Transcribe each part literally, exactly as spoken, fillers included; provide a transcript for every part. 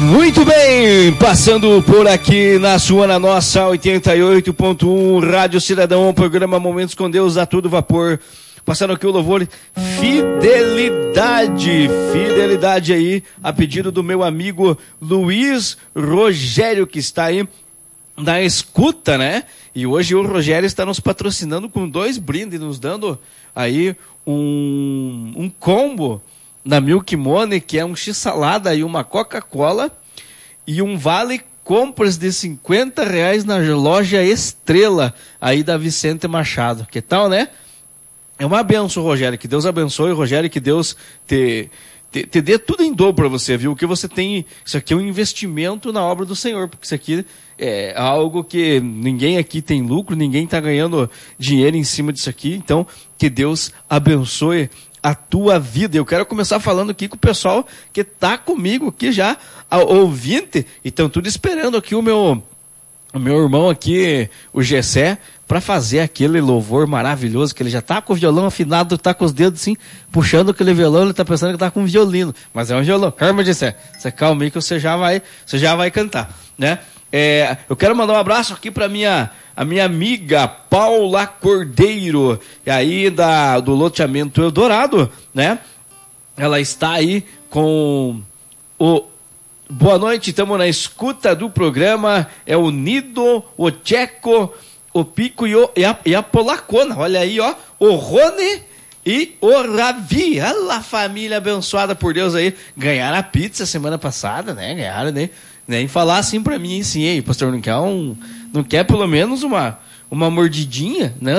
Muito bem, passando por aqui na sua, na nossa oitenta e oito ponto um Rádio Cidadão, programa Momentos com Deus a todo vapor. Passando aqui o louvor Fidelidade, Fidelidade aí, a pedido do meu amigo Luiz Rogério, que está aí na escuta, né? E hoje o Rogério está nos patrocinando com dois brindes, nos dando aí um, um combo na Milk Money, que é um x-salada e uma Coca-Cola, e um vale compras de cinquenta reais na loja Estrela, aí da Vicente Machado. Que tal, né? É uma benção, Rogério, que Deus abençoe, Rogério, que Deus te, te, te dê tudo em dobro para você, viu? Que você tem, isso aqui é um investimento na obra do Senhor, porque isso aqui é algo que ninguém aqui tem lucro, ninguém está ganhando dinheiro em cima disso aqui, então que Deus abençoe a tua vida. Eu quero começar falando aqui com o pessoal que está comigo aqui já, a ouvinte, e estão tudo esperando aqui o meu, o meu irmão aqui, o Gessé, para fazer aquele louvor maravilhoso, que ele já está com o violão afinado, está com os dedos assim, puxando aquele violão, ele está pensando que está com um violino, mas é um violão. Calma, Gessé, você calma aí que você já vai, você já vai cantar, né? É, eu quero mandar um abraço aqui para minha a minha amiga Paula Cordeiro, e aí da, do loteamento Eldorado, né? Ela está aí com o... Boa noite, estamos na escuta do programa, é o Nido, o Tcheco, o Pico e, o, e, a, e a Polacona, olha aí, ó, o Rony e o Ravi, olha a família abençoada por Deus aí, ganharam a pizza semana passada, né? Ganharam, né? Nem falar assim pra mim, assim, ei, pastor, não quer um, não quer pelo menos uma, uma mordidinha, né?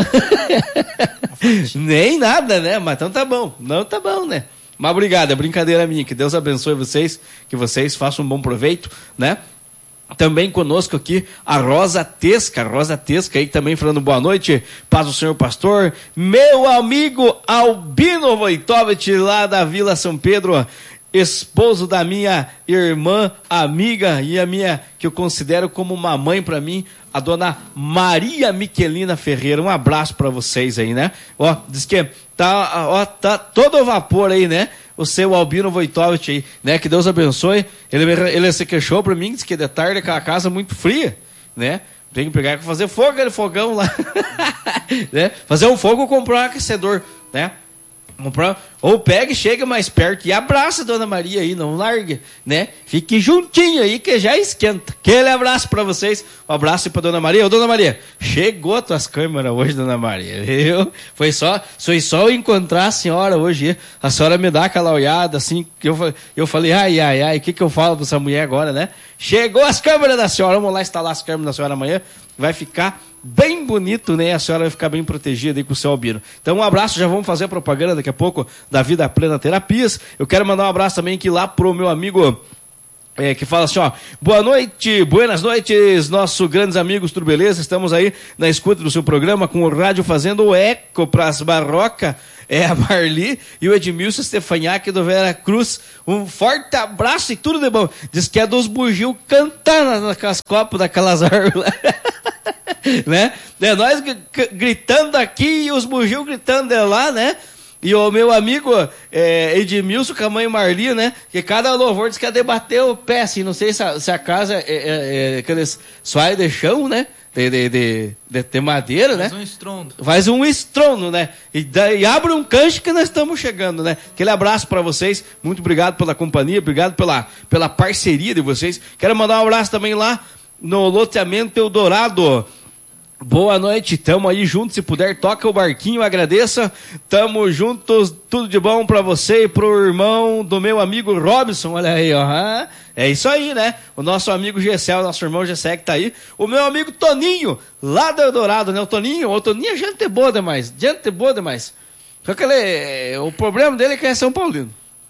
Nem nada, né? Mas então tá bom, não tá bom, né? Mas obrigado, é brincadeira minha, que Deus abençoe vocês, que vocês façam um bom proveito, né? Também conosco aqui a Rosa Tesca, a Rosa Tesca aí também falando boa noite, paz do Senhor Pastor, meu amigo Albino Wojtowicz lá da Vila São Pedro, esposo da minha irmã, amiga e a minha, que eu considero como uma mãe para mim, a dona Maria Miquelina Ferreira. Um abraço para vocês aí, né? Ó, diz que tá, ó, tá todo vapor aí, né? O seu Albino Wojtowicz aí, né? Que Deus abençoe. Ele, ele se queixou para mim, disse que de tarde aquela casa muito fria, né? Tem que pegar e fazer fogo, aquele fogão lá, né? Fazer um fogo ou comprar um aquecedor, né? Ou pega e chega mais perto e abraça a Dona Maria aí, não largue, né? Fique juntinho aí que já esquenta. Aquele abraço para vocês, um abraço para Dona Maria. Ô, Dona Maria, chegou as tuas câmeras hoje, Dona Maria, viu? Foi só, foi só eu encontrar a senhora hoje, a senhora me dá aquela olhada assim, que eu, eu falei, ai, ai, ai, o que que eu falo para essa mulher agora, né? Chegou as câmeras da senhora, vamos lá instalar as câmeras da senhora amanhã, vai ficar bem bonito, né? A senhora vai ficar bem protegida aí com o seu Albino. Então, um abraço, já vamos fazer a propaganda daqui a pouco da Vida Plena Terapias. Eu quero mandar um abraço também aqui lá pro meu amigo é, que fala assim, ó, boa noite, buenas noites, nossos grandes amigos, tudo beleza? Estamos aí na escuta do seu programa com o rádio fazendo o eco pras barrocas. É a Marli e o Edmilson Stefaniak do Vera Cruz. Um forte abraço e tudo de bom. Diz que é dos bugio cantando naquelas copas daquelas árvores. Né? É nós gritando aqui e os bugio gritando de lá, né? E o meu amigo é, Edmilson com a mãe Marli, né? Que cada louvor diz que ia debater o pé, assim. Não sei se a, se a casa é, é, é aqueles soalhos de chão, né? De, de, de, de, de madeira, né? Faz um estrondo. Faz um estrondo, né? E, e abre um cancho que nós estamos chegando, né? Aquele abraço para vocês. Muito obrigado pela companhia, obrigado pela, pela parceria de vocês. Quero mandar um abraço também lá no loteamento Eldorado. Boa noite, tamo aí juntos, se puder toca o barquinho, agradeça, tamo juntos, tudo de bom pra você e pro irmão do meu amigo Robson, olha aí, ó, é isso aí, né, o nosso amigo Gessé, o nosso irmão Gessé que tá aí, o meu amigo Toninho, lá do Eldorado, né, o Toninho, o Toninho é gente boa demais, gente boa demais, só que ele, o problema dele é que é São Paulino.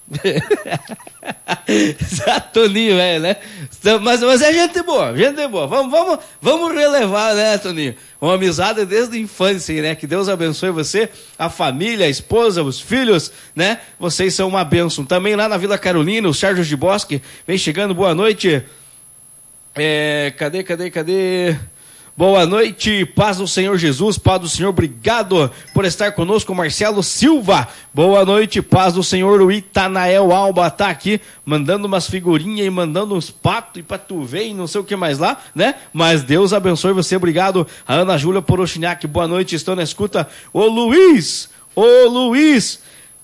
Toninho, velho, né? Mas, mas é gente boa, gente boa. Vamos, vamos, vamos relevar, né, Toninho? Uma amizade desde a infância, né? Que Deus abençoe você, a família, a esposa, os filhos, né? Vocês são uma bênção. Também lá na Vila Carolina, o Sérgio de Bosque vem chegando, boa noite. É, cadê, cadê, cadê? Boa noite, paz do Senhor Jesus, paz do Senhor, obrigado por estar conosco, Marcelo Silva. Boa noite, paz do Senhor, o Itanael Alba tá aqui, mandando umas figurinhas e mandando uns patos e pra tu ver e não sei o que mais lá, né? Mas Deus abençoe você, obrigado. A Ana Júlia Porochiniak, boa noite, estou na escuta. Ô Luiz, ô Luiz,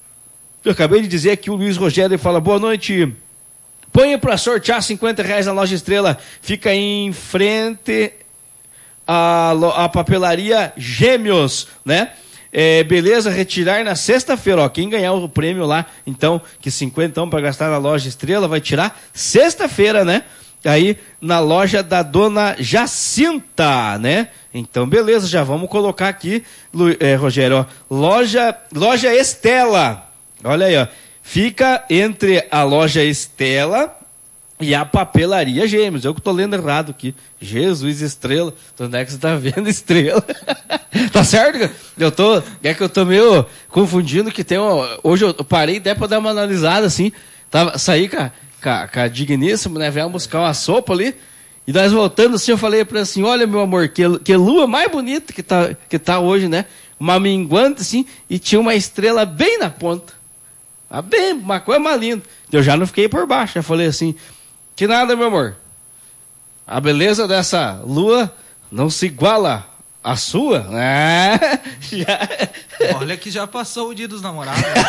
eu acabei de dizer aqui o Luiz Rogério fala, boa noite. Põe para sortear cinquenta reais na Loja Estrela, fica em frente à, à papelaria Gêmeos, né? É, beleza, retirar na sexta-feira, ó, quem ganhar o prêmio lá, então, que cinquenta para gastar na Loja Estrela, vai tirar sexta-feira, né? Aí, na loja da dona Jacinta, né? Então, beleza, já vamos colocar aqui, é, Rogério, ó, loja, loja Estela, olha aí, ó. Fica entre a loja Estela e a papelaria Gêmeos. Eu que estou lendo errado aqui. Jesus, Estrela. Então, onde é que você está vendo Estrela? Tá certo? Eu tô, é que eu tô meio confundindo que tem uma, hoje eu parei até para dar uma analisada assim. Tava, saí com a, com a, com a digníssima, né? Viemos buscar uma sopa ali. E nós voltando assim, eu falei para assim, olha meu amor, que, que lua mais bonita que tá, que tá hoje, né? Uma minguante assim, e tinha uma estrela bem na ponta. Ah, bem, uma coisa mais linda. Eu já não fiquei por baixo, já falei assim, que nada, meu amor. A beleza dessa lua não se iguala à sua. É, já... Olha que já passou o dia dos namorados. Né?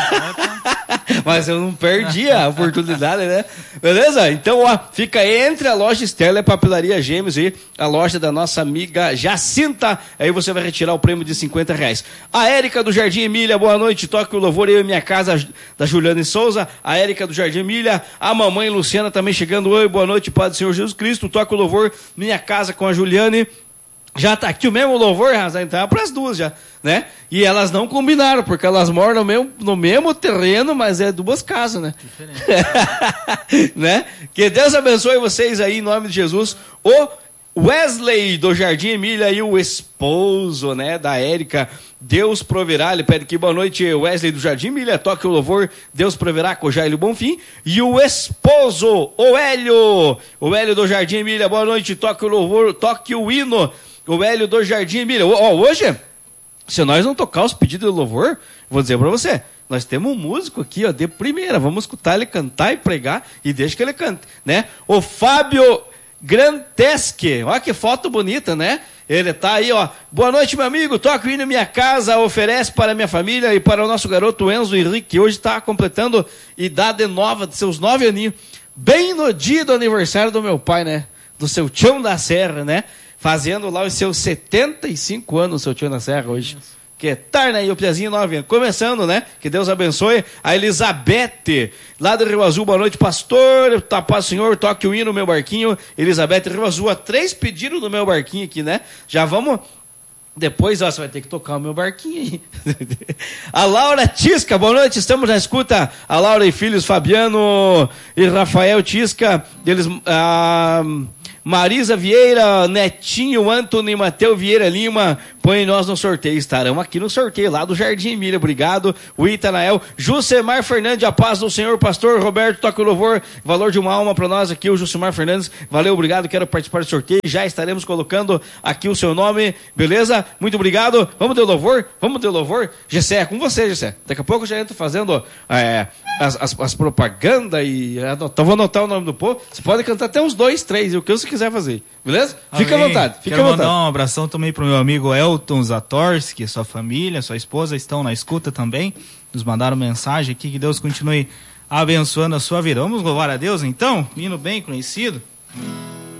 Mas eu não perdi a oportunidade, né? Beleza? Então, ó, fica entre a loja Estela e a papelaria Gêmeos e a loja da nossa amiga Jacinta. Aí você vai retirar o prêmio de cinquenta reais. A Érica do Jardim Emília, boa noite. Toque o louvor, eu e minha casa, da Juliane Souza. A Érica do Jardim Emília. A mamãe Luciana também chegando. Oi, boa noite, Pai do Senhor Jesus Cristo. Toque o louvor, minha casa com a Juliane. Já tá aqui o mesmo louvor, então é para as duas já, né? E elas não combinaram, porque elas moram no mesmo, no mesmo terreno, mas é duas casas, né? Diferente. Né? Que Deus abençoe vocês aí, em nome de Jesus. O Wesley do Jardim Emília e o esposo, né, da Érica, Deus proverá. Ele pede aqui, boa noite, Wesley do Jardim Emília, toque o louvor, Deus proverá com Jair Bonfim. E o esposo, o Hélio, o Hélio do Jardim Emília, boa noite, toque o louvor, toque o hino. O Hélio do Jardim Emília. Ó, hoje, se nós não tocar os pedidos de louvor, vou dizer para você, nós temos um músico aqui, ó, de primeira. Vamos escutar ele cantar e pregar e deixa que ele cante, né? O Fábio Granteschi. Olha que foto bonita, né? Ele tá aí, ó. Boa noite, meu amigo. Toque o hino minha casa, oferece para minha família e para o nosso garoto Enzo Henrique, que hoje está completando idade nova de seus nove aninhos. Bem no dia do aniversário do meu pai, né? Do seu Tião da Serra, né? Fazendo lá os seus setenta e cinco anos, seu Tião da Serra, hoje. Isso. Que tarde aí, o Piazinho nove anos. Começando, né? Que Deus abençoe. A Elizabeth, lá do Rio Azul, boa noite, pastor. Tá, paz, senhor, toque o hino no meu barquinho. Elizabeth, Rio Azul, há três pedidos no meu barquinho aqui, né? Já vamos... Depois, ó, você vai ter que tocar o meu barquinho aí. A Laura Tisca, boa noite, estamos na escuta. A Laura e filhos, Fabiano e Rafael Tisca, eles... Ah, Marisa Vieira, Netinho, Antônio e Mateu Vieira Lima, põe nós no sorteio, estarão aqui no sorteio, lá do Jardim Emília, obrigado, o Itanael, Jusemar Fernandes, a paz do Senhor, pastor Roberto, toca o louvor, valor de uma alma para nós aqui, o Jusemar Fernandes, valeu, obrigado, quero participar do sorteio, já estaremos colocando aqui o seu nome, beleza? Muito obrigado, vamos ter louvor? Vamos ter louvor? Gessé, é com você, Gessé, daqui a pouco eu já entro fazendo é, as, as, as propagandas e anotar, vou anotar o nome do povo, você pode cantar até uns dois, três, o que você quiser fazer, beleza? Amém. Fica à vontade, fica Quero à vontade. mandar um abração também pro meu amigo Elton Zatorski, sua família, sua esposa estão na escuta também, nos mandaram mensagem aqui, que Deus continue abençoando a sua vida. Vamos louvar a Deus então, hino bem conhecido.